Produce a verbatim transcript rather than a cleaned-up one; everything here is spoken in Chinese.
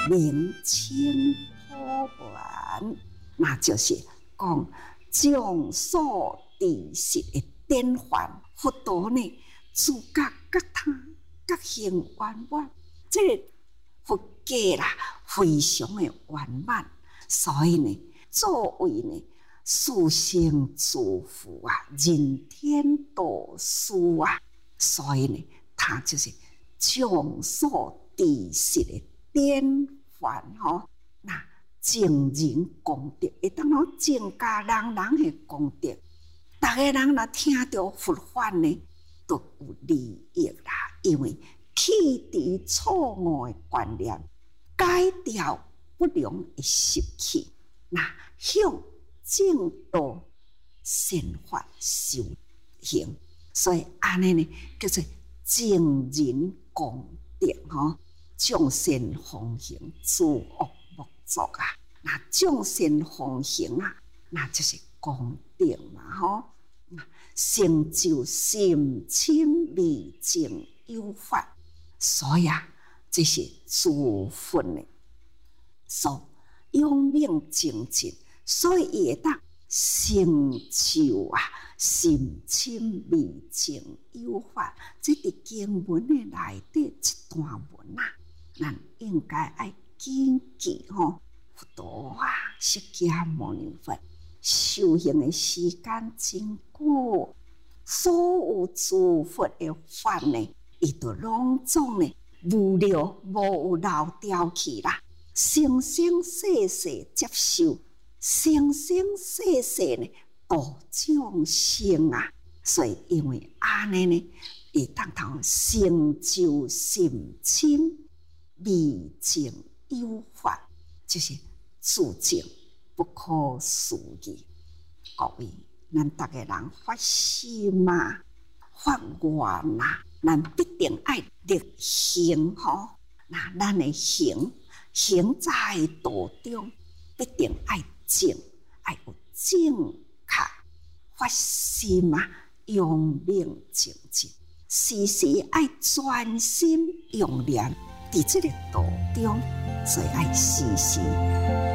明清普文，那就是讲将所知识的典范。佛陀呢，自觉觉他觉行圆满，这个佛家啦，非常的圆满。所以呢，作为呢殊胜诸佛啊，人天导师啊，所以呢，他就是将所知识的典范吼，那正人功德会当好增加人人的功德。大家人若听到佛法呢，都有利益啦，因为弃除错误的观念，改掉不良的习气，那向正道善法修行，所以安尼呢叫做正人功德吼，众善奉行，诸恶莫作啊。那众善奉行啊，那就是功德嘛吼。成就心清未净有法，所以啊，这是诸佛的所永命精进，所以也当成就啊心清未净有法。这伫经文的内底一段文啊，咱应该爱谨记吼。佛陀啊，释迦牟尼佛修行的时间真久，所有诸佛的法呢，伊都拢总呢无聊无有漏掉去啦，生生世世接受，生生世世呢度众生啊。所以因为安尼呢，会当通成就心清未净有法，就是自净不可思议。各位，咱逐个人发心啊，发愿啊，咱必定爱力行吼。那咱的行，行在道中，必定爱正，爱有正确发心啊，用命精进，时时爱专心用念伫这个道中，所以爱时时